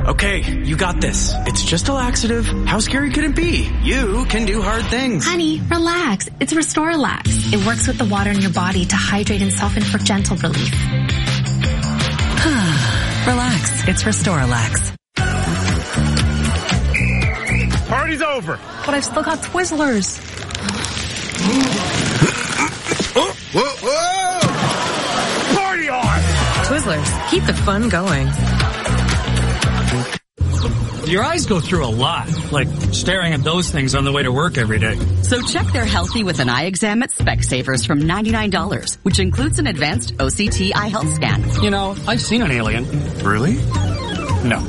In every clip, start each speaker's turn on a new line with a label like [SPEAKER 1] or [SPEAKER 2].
[SPEAKER 1] Okay, you got this. It's just a laxative. How scary could it be? You can do hard things.
[SPEAKER 2] Honey, relax. It's Restore-Lax. It works with the water in your body to hydrate and soften for gentle relief.
[SPEAKER 3] Relax. It's Restore-Lax.
[SPEAKER 4] Party's over.
[SPEAKER 3] But I've still got Twizzlers.
[SPEAKER 4] Whoa! Party on!
[SPEAKER 3] Twizzlers. Keep the fun going.
[SPEAKER 5] Your eyes go through a lot, like staring at those things on the way to work every day.
[SPEAKER 6] So check they're healthy with an eye exam at Specsavers from $99, which includes an advanced OCT eye health scan.
[SPEAKER 5] You know, I've seen an alien.
[SPEAKER 4] Really?
[SPEAKER 5] No.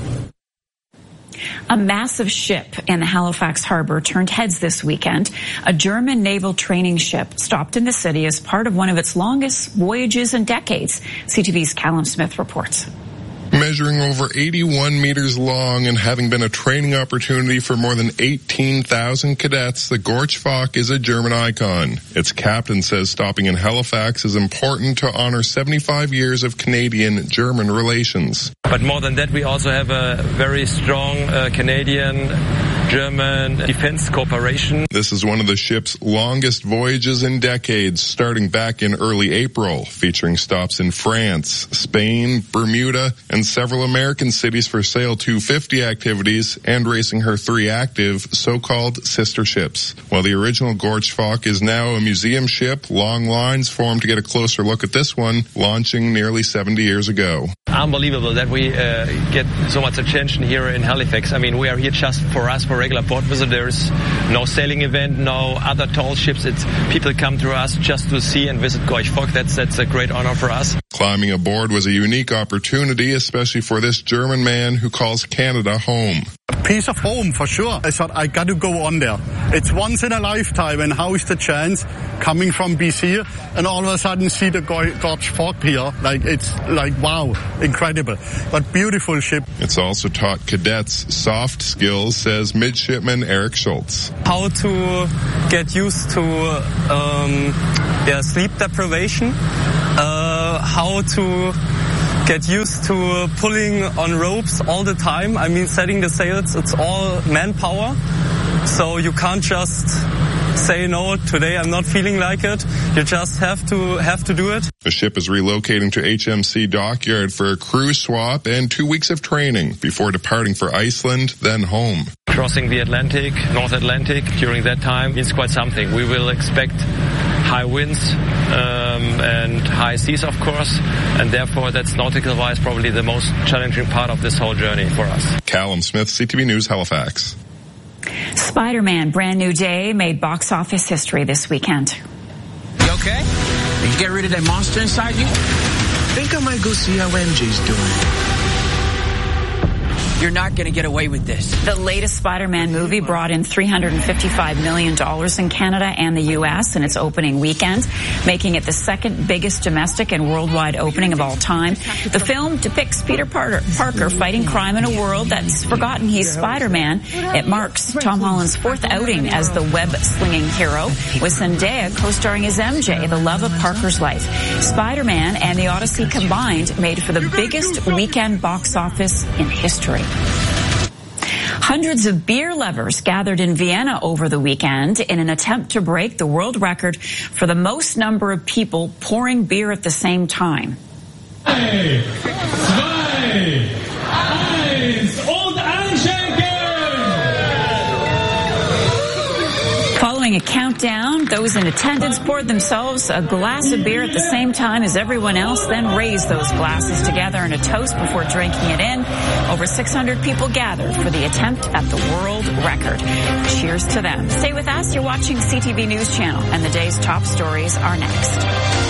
[SPEAKER 7] A massive ship in the Halifax harbor turned heads this weekend. A German naval training ship stopped in the city as part of one of its longest voyages in decades. CTV's Callum Smith reports.
[SPEAKER 8] Measuring over 81 meters long and having been a training opportunity for more than 18,000 cadets, the Gorch Fock is a German icon. Its captain says stopping in Halifax is important to honor 75 years of Canadian-German relations.
[SPEAKER 9] But more than that, we also have a very strong Canadian-German defense cooperation.
[SPEAKER 8] This is one of the ship's longest voyages in decades, starting back in early April, featuring stops in France, Spain, Bermuda, and several American cities for Sail 250 activities and racing her 3 active so-called sister ships. While the original Gorch Fock is now a museum ship, long lines formed to get a closer look at this one, launching nearly 70 years ago.
[SPEAKER 9] Unbelievable that we get so much attention here in Halifax. I mean, we are here just for us, for regular port visitors. No sailing event, no other tall ships. It's people come to us just to see and visit Gorch Fock. That's a great honor for us.
[SPEAKER 8] Climbing aboard was a unique opportunity, especially for this German man who calls Canada home.
[SPEAKER 10] A piece of home, for sure. I thought I got to go on there. It's once in a lifetime, and how is the chance coming from BC and all of a sudden see the Gorch Fock here? It's wow, incredible. But beautiful ship.
[SPEAKER 8] It's also taught cadets soft skills, says midshipman Eric Schultz.
[SPEAKER 11] How to get used to sleep deprivation, how to get used to pulling on ropes all the time. I mean, setting the sails, it's all manpower. So you can't just say, no, today I'm not feeling like it. You just have to do it.
[SPEAKER 8] The ship is relocating to HMC Dockyard for a crew swap and 2 weeks of training before departing for Iceland, then home.
[SPEAKER 9] Crossing the Atlantic, North Atlantic, during that time is quite something. We will expect high winds and high seas, of course, and therefore that's nautical-wise probably the most challenging part of this whole journey for us.
[SPEAKER 8] Callum Smith, CTV News, Halifax.
[SPEAKER 7] Spider-Man Brand New Day made box office history this weekend.
[SPEAKER 1] You okay? Did you get rid of that monster inside you? Think I might go see how MJ's doing. You're not going to get away with this.
[SPEAKER 7] The latest Spider-Man movie brought in $355 million in Canada and the U.S. in its opening weekend, making it the second biggest domestic and worldwide opening of all time. The film depicts Peter Parker fighting crime in a world that's forgotten he's Spider-Man. It marks Tom Holland's 4th outing as the web-slinging hero, with Zendaya co-starring as MJ, the love of Parker's life. Spider-Man and The Odyssey combined made for the biggest weekend box office in history. Hundreds of beer lovers gathered in Vienna over the weekend in an attempt to break the world record for the most number of people pouring beer at the same time.
[SPEAKER 12] 3, 2, 1 und einschenken!
[SPEAKER 7] Following a countdown, those in attendance poured themselves a glass of beer at the same time as everyone else, then raised those glasses together in a toast before drinking it in. Over 600 people gathered for the attempt at the world record. Cheers to them. Stay with us. You're watching CTV News Channel, and the day's top stories are next.